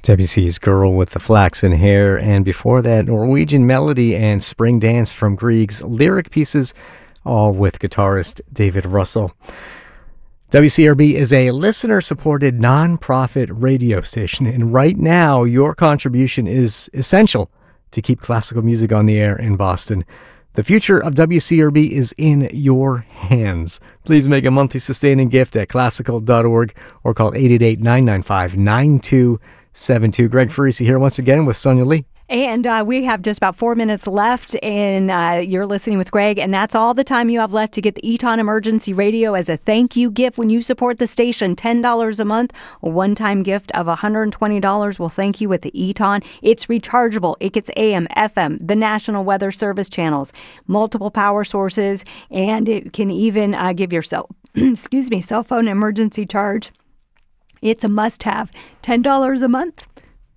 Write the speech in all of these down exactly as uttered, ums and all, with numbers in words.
Debussy's Girl with the Flaxen Hair, and before that, Norwegian Melody and Spring Dance from Grieg's lyric pieces, all with guitarist David Russell. W C R B is a listener-supported nonprofit radio station, and right now, your contribution is essential to keep classical music on the air in Boston. The future of W C R B is in your hands. Please make a monthly sustaining gift at classical dot org or call eight eight eight, nine nine five, nine two seven two. Greg Farisi here once again with Sonia Lee. And uh, we have just about four minutes left, and uh, you're listening with Greg, and that's all the time you have left to get the Eton Emergency Radio as a thank you gift when you support the station. ten dollars a month, a one-time gift of one hundred twenty dollars will thank you with the Eton. It's rechargeable. It gets A M, F M, the National Weather Service channels, multiple power sources, and it can even uh, give your cell, excuse me, cell phone emergency charge. It's a must-have. ten dollars a month.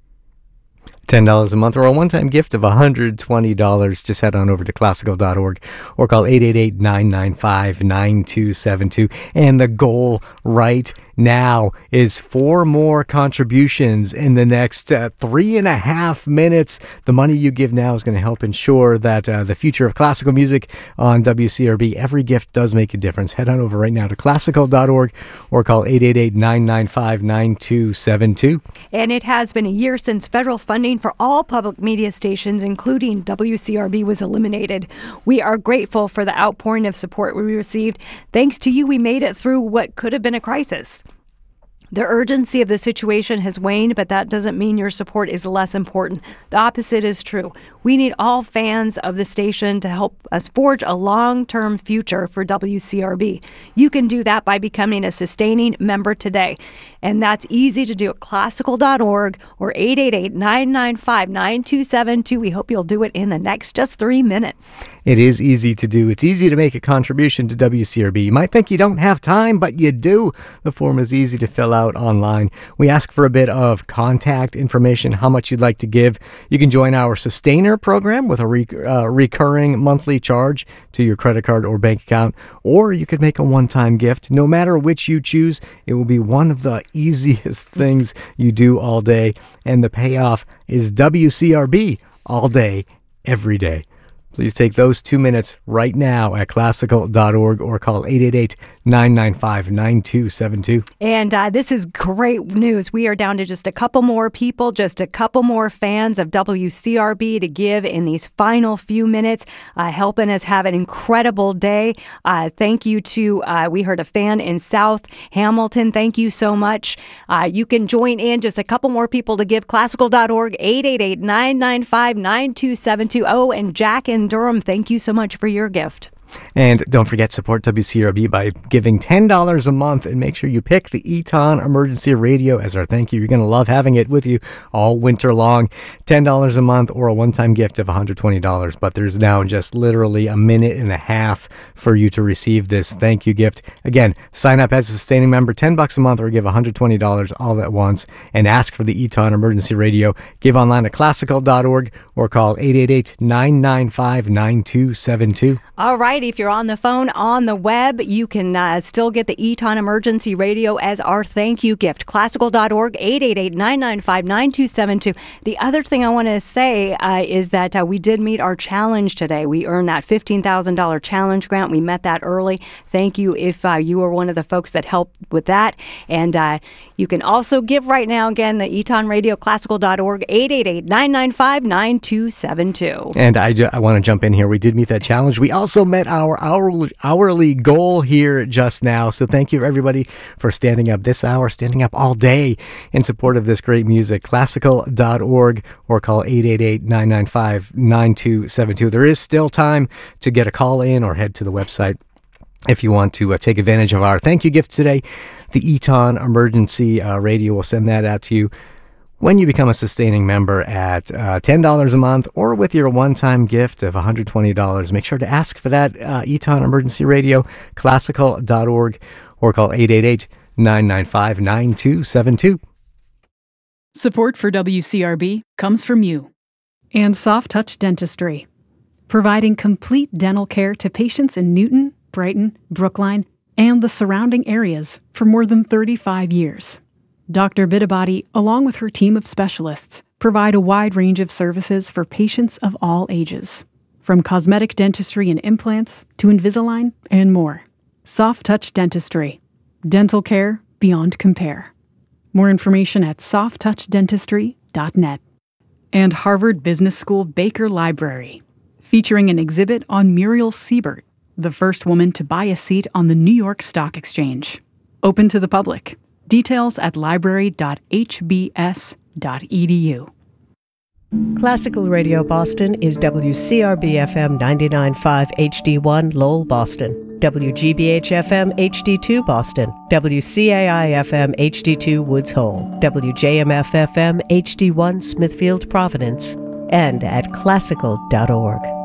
ten dollars a month or a one-time gift of one hundred twenty dollars. Just head on over to classical dot org or call eight eight eight, nine nine five, nine two seven two. And the goal right now is four more contributions in the next uh, three and a half minutes. The money you give now is going to help ensure that uh, the future of classical music on W C R B, every gift does make a difference. Head on over right now to classical dot org or call eight eight eight, nine nine five, nine two seven two. And it has been a year since federal funding for all public media stations, including W C R B, was eliminated. We are grateful for the outpouring of support we received. Thanks to you, we made it through what could have been a crisis. The urgency of the situation has waned, but that doesn't mean your support is less important. The opposite is true. We need all fans of the station to help us forge a long-term future for W C R B. You can do that by becoming a sustaining member today. And that's easy to do at classical dot org or eight eight eight, nine nine five, nine two seven two. We hope you'll do it in the next just three minutes. It is easy to do. It's easy to make a contribution to W C R B. You might think you don't have time, but you do. The form is easy to fill out online. We ask for a bit of contact information, how much you'd like to give. You can join our Sustainer program with a re- uh, recurring monthly charge to your credit card or bank account, or you could make a one-time gift. No matter which you choose, it will be one of the easiest things you do all day, and the payoff is W C R B all day, every day. Please take those two minutes right now at classical dot org or call eight eight eight, nine nine five, nine two seven two. And uh, this is great news. We are down to just a couple more people, just a couple more fans of W C R B to give in these final few minutes, uh, helping us have an incredible day. Uh, thank you to, uh, we heard a fan in South Hamilton. Thank you so much. Uh, you can join in, just a couple more people to give. classical dot org, eight eight eight, nine nine five, nine two seven two. Oh, and Jack and Durham, thank you so much for your gift. And don't forget, support W C R B by giving ten dollars a month, and make sure you pick the Eton Emergency Radio as our thank you. You're going to love having it with you all winter long. ten dollars a month or a one-time gift of one hundred twenty dollars. But there's now just literally a minute and a half for you to receive this thank you gift. Again, sign up as a sustaining member, ten bucks a month, or give one hundred twenty dollars all at once, and ask for the Eton Emergency Radio. Give online at classical dot org or call eight eight eight, nine nine five, nine two seven two. All right, if you're on the phone, on the web, you can uh, still get the Eton Emergency Radio as our thank you gift. classical dot org, eight eight eight, nine nine five, nine two seven two. The other thing I want to say uh, is that uh, we did meet our challenge today. We earned that fifteen thousand dollars challenge grant. We met that early. Thank you if uh, you were one of the folks that helped with that. And uh, you can also give right now, again, the Eton Radio, classical dot org, eight eight eight, nine nine five, nine two seven two. And I, I want to jump in here. We did meet that challenge. We also met our hourly, hourly goal here just now. So thank you, everybody, for standing up this hour, standing up all day in support of this great music. classical dot org or call eight eight eight, nine nine five, nine two seven two. There is still time to get a call in or head to the website if you want to uh, take advantage of our thank you gift today. The Eton Emergency uh, Radio will send that out to you when you become a sustaining member at uh, ten dollars a month or with your one-time gift of one hundred twenty dollars. Make sure to ask for that uh, Eton Emergency Radio, classical dot org, or call eight eight eight, nine nine five, nine two seven two. Support for W C R B comes from you and Soft Touch Dentistry, providing complete dental care to patients in Newton, Brighton, Brookline, and the surrounding areas for more than thirty-five years. Doctor Bidabadi, along with her team of specialists, provide a wide range of services for patients of all ages, from cosmetic dentistry and implants to Invisalign and more. Soft Touch Dentistry. Dental care beyond compare. More information at soft touch dentistry dot net. And Harvard Business School Baker Library, featuring an exhibit on Muriel Siebert, the first woman to buy a seat on the New York Stock Exchange. Open to the public. Details at library dot h b s dot e d u. Classical Radio Boston is W C R B F M ninety-nine point five H D one Lowell, Boston, W G B H F M H D two Boston, W C A I F M H D two Woods Hole, W J M F F M H D one Smithfield, Providence, and at classical dot org.